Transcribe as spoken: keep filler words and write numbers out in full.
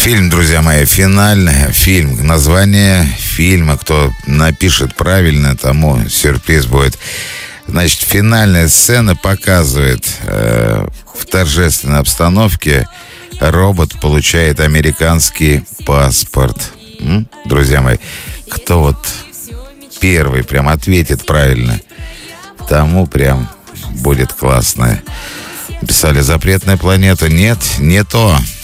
Фильм, друзья мои, финальный фильм. Название фильма, кто напишет правильно, тому сюрприз будет. Значит, финальная сцена показывает э, в торжественной обстановке робот получает американский паспорт. М? Друзья мои, кто вот первый прям ответит правильно, тому прям будет классно. Писали «Запретная планета». Нет, не то.